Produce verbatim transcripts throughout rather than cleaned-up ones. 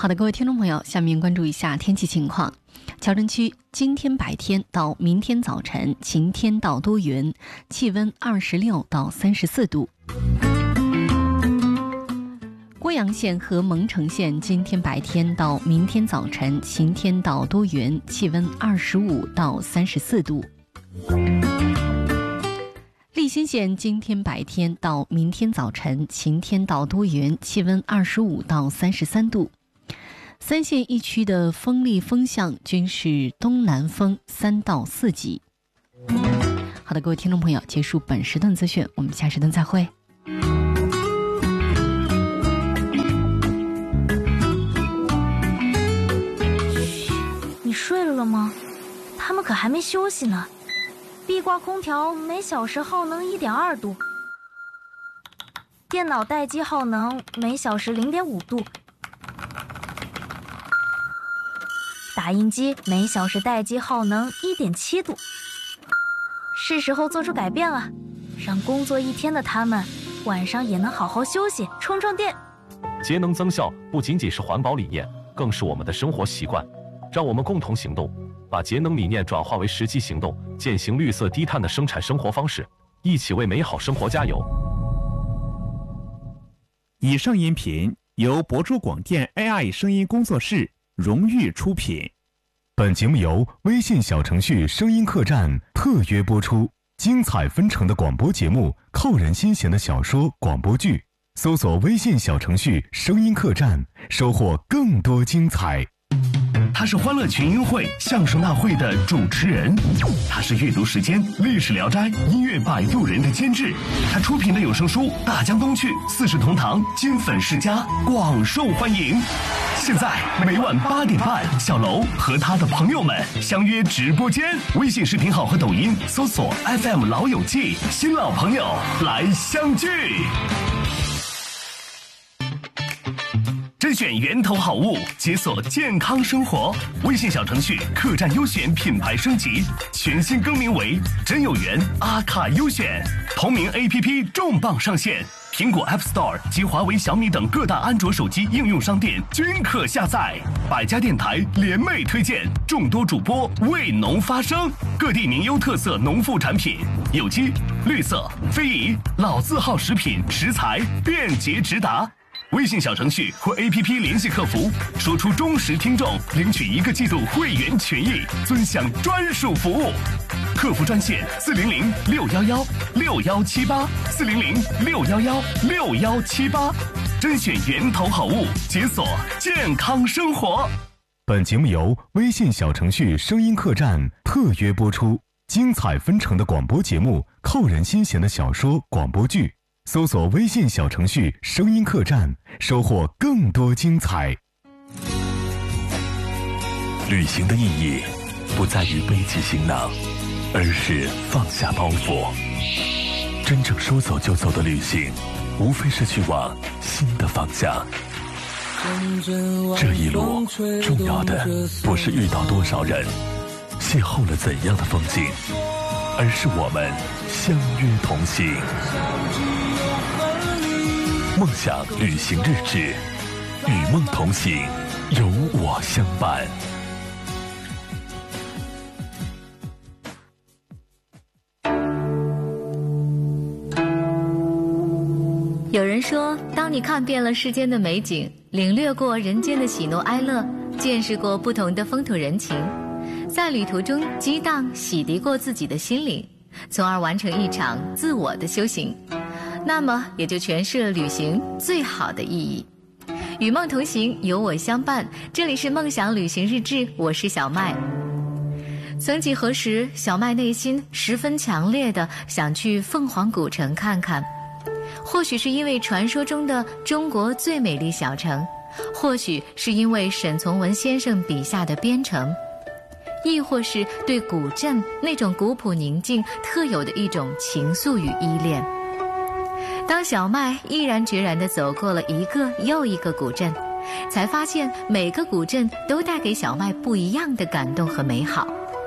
好的，各位听众朋友，下面关注一下天气情况。桥镇区今天白天到明天早晨晴天到多云，气温二十六到三十四度。郭阳县和蒙城县今天白天到明天早晨晴天到多云，气温二十五到三十四度。利辛县今天白天到明天早晨晴天到多云，气温二十五到三十三度。三县一区的风力风向均是东南风三到四级。好的，各位听众朋友，结束本时段资讯，我们下时段再会。 你睡了吗？他们可还没休息呢。壁挂空调每小时耗能 一点二度，电脑待机耗能每小时 零点五度，打印机每小时待机耗能 一点七度。是时候做出改变了，让工作一天的他们晚上也能好好休息，充充电。 节能增效不仅仅是环保理念，更是我们的生活习惯。让我们共同行动，把节能理念转化为实际行动，践行绿色低碳的生产生活方式，一起为美好生活加油。 以上音频由博珠广电 A I 声音工作室荣誉出品。 本节目由微信小程序声音客栈特约播出。精彩纷呈的广播节目，扣人心弦的小说广播剧，搜索微信小程序声音客栈，收获更多精彩。 他是欢乐群英会相声大会的主持人，他是阅读时间历史聊斋音乐摆渡人的监制，他出品的有声书《大江东去》《四世同堂》《金粉世家》广受欢迎。现在每晚八点半，小楼和他的朋友们相约直播间，微信视频号和抖音搜索 F M 老友记，新老朋友来相聚。甄选源头好物，解锁健康生活。微信小程序客栈优选品牌升级，全新更名为真有缘阿卡优选。同名 A P P 重磅上线，苹果 App Store 及华为、小米等各大安卓手机应用商店均可下载。百家电台联袂推荐，众多主播为农发声，各地名优特色农副产品，有机、绿色、非遗、老字号食品食材便捷直达。微信小程序或 A P P 联系客服，说出忠实听众，领取一个季度会员权益，尊享专属服务。客服专线四零零六幺幺六幺七八四零零六幺幺六幺七八，甄选源头好物，解锁健康生活。 本节目由微信小程序声音客栈特约播出。精彩纷呈的广播节目，扣人心弦的小说广播剧。搜索微信小程序声音客栈，收获更多精彩。 旅行的意义不在于背起行囊，而是放下包袱。真正说走就走的旅行，无非是去往新的方向。这一路重要的不是遇到多少人，邂逅了怎样的风景，而是我们相约同行。梦想旅行日志，与梦同行，有我相伴。 有人说，当你看遍了世间的美景，领略过人间的喜怒哀乐，见识过不同的风土人情，在旅途中激荡洗涤过自己的心灵，从而完成一场自我的修行，那么也就诠释了旅行最好的意义。与梦同行，有我相伴，这里是梦想旅行日志，我是小麦。曾几何时，小麦内心十分强烈的想去凤凰古城看看，或许是因为传说中的中国最美丽小城，或许是因为沈从文先生笔下的边城，亦或是对古镇那种古朴宁静特有的一种情愫与依恋。当小麦毅然决然地走过了一个又一个古镇，才发现每个古镇都带给小麦不一样的感动和美好。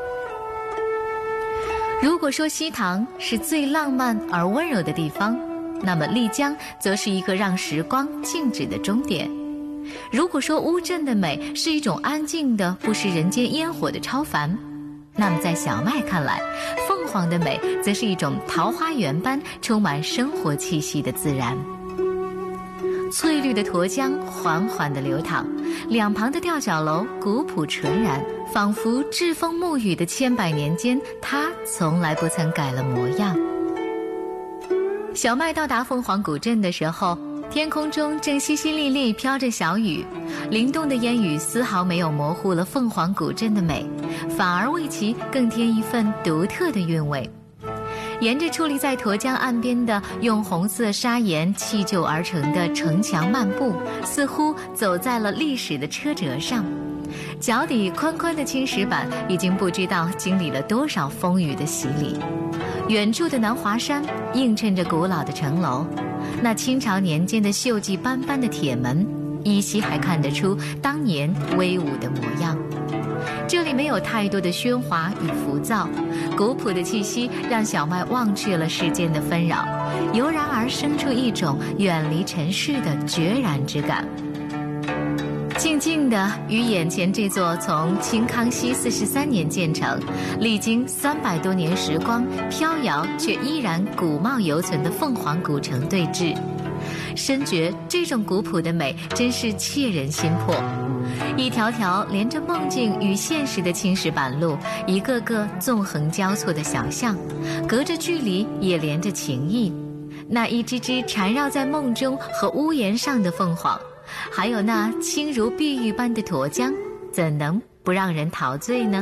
如果说西塘是最浪漫而温柔的地方，那么丽江则是一个让时光静止的终点。 如果说乌镇的美是一种安静的、不食人间烟火的超凡，那么在小麦看来，凤凰的美则是一种桃花源般充满生活气息的自然。翠绿的沱江缓缓地流淌，两旁的吊脚楼古朴纯然，仿佛栉风沐雨的千百年间，它从来不曾改了模样。小麦到达凤凰古镇的时候，天空中正淅淅沥沥飘着小雨，灵动的烟雨丝毫没有模糊了凤凰古镇的美，反而为其更添一份独特的韵味。沿着矗立在沱江岸边的用红色砂岩砌就而成的城墙漫步，似乎走在了历史的车辙上。脚底宽宽的青石板已经不知道经历了多少风雨的洗礼。远处的南华山映衬着古老的城楼，那清朝年间的锈迹斑斑的铁门，依稀还看得出当年威武的模样。这里没有太多的喧哗与浮躁，古朴的气息让小麦忘却了世间的纷扰，油然而生出一种远离尘世的决然之感。静静地与眼前这座从清康熙四十三年建成，历经三百多年时光，飘摇却依然古貌犹存的凤凰古城对峙，深觉这种古朴的美真是切人心魄。一条条连着梦境与现实的青石板路，一个个纵横交错的小巷，隔着距离也连着情谊。那一只只缠绕在梦中和屋檐上的凤凰，还有那轻如碧玉般的沱江，怎能不让人陶醉呢？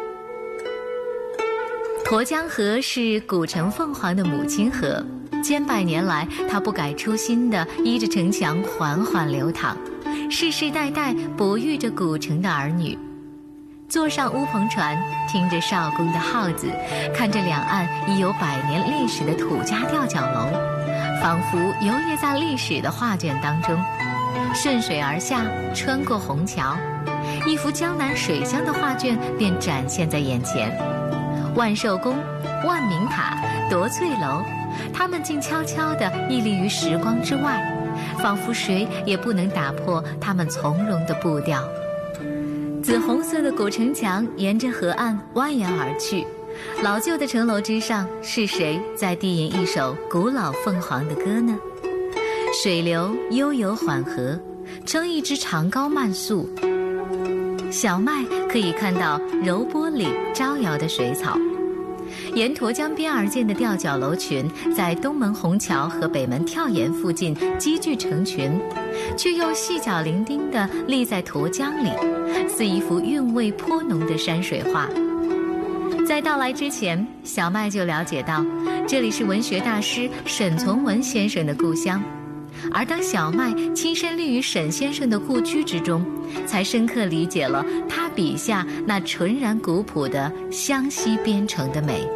沱江河是古城凤凰的母亲河，千百年来它不改初心地依着城墙缓缓流淌，世世代代哺育着古城的儿女。坐上乌篷船，听着少宫的号子，看着两岸已有百年历史的土家吊脚楼，仿佛游曳在历史的画卷当中，顺水而下，穿过虹桥，一幅江南水乡的画卷便展现在眼前。万寿宫、万明塔、夺翠楼，它们竟悄悄地屹立于时光之外，仿佛谁也不能打破它们从容的步调。紫红色的古城墙沿着河岸蜿蜒而去，老旧的城楼之上，是谁在低吟一首古老凤凰的歌呢？水流悠悠缓和，撑一支长篙慢速。小麦可以看到柔波里招摇的水草，沿沱江边而建的吊脚楼群，在东门虹桥和北门跳檐附近积聚成群，却又细角伶仃地立在沱江里，似一幅韵味颇浓的山水画。在到来之前，小麦就了解到，这里是文学大师沈从文先生的故乡。而当小麦亲身立于沈先生的故居之中，才深刻理解了他笔下那纯然古朴的湘西边城的美。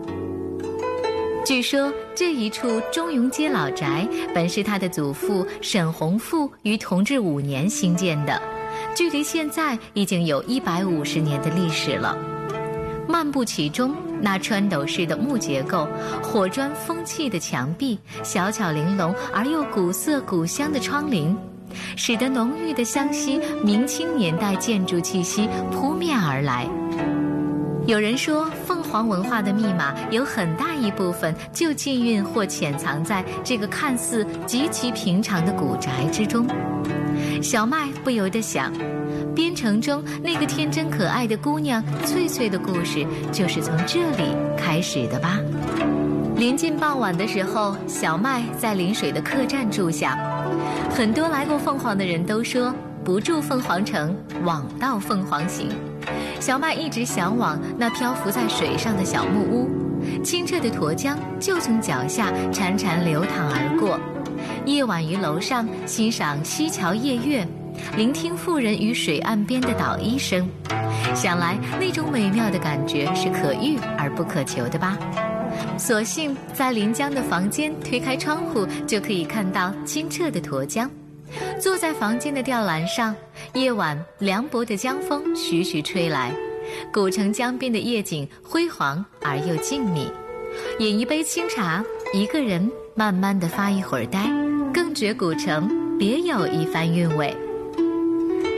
据说这一处中庸街老宅本是他的祖父沈弘复于同治五年兴建的，距离现在已经有一百五十年的历史了。漫步其中，那穿斗式的木结构，火砖风砌的墙壁，小巧玲珑而又古色古香的窗棂，使得浓郁的湘西明清年代建筑气息扑面而来。有人说，凤凰文化的密码有很大一部分就浸蕴或潜藏在这个看似极其平常的古宅之中。小麦不由得想，边城中那个天真可爱的姑娘翠翠的故事，就是从这里开始的吧。临近傍晚的时候，小麦在临水的客栈住下。很多来过凤凰的人都说，不住凤凰城，枉到凤凰行。小麦一直向往那漂浮在水上的小木屋，清澈的沱江就从脚下潺潺流淌而过。夜晚于楼上欣赏西桥夜月，聆听妇人于水岸边的捣衣声，想来那种美妙的感觉是可遇而不可求的吧。索性在临江的房间推开窗户，就可以看到清澈的沱江。坐在房间的吊篮上，夜晚凉薄的江风徐徐吹来，古城江边的夜景辉煌而又静谧。饮一杯清茶，一个人慢慢地发一会儿呆，更觉古城别有一番韵味。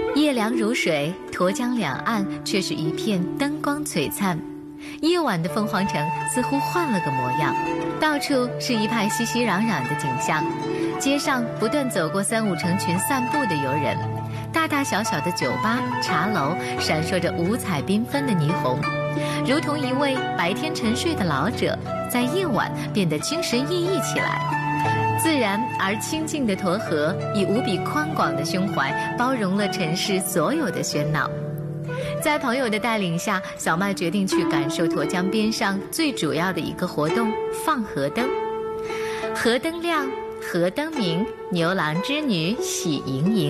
夜凉如水，沱江两岸却是一片灯光璀璨。夜晚的凤凰城似乎换了个模样，到处是一派熙熙攘攘的景象，街上不断走过三五成群散步的游人，大大小小的酒吧、茶楼闪烁着五彩缤纷的霓虹，如同一位白天沉睡的老者，在夜晚变得精神奕奕起来。自然而清静的沱河，以无比宽广的胸怀包容了城市所有的喧闹。在朋友的带领下，小麦决定去感受沱江边上最主要的一个活动——放河灯。河灯亮，河灯明，牛郎织女喜盈盈。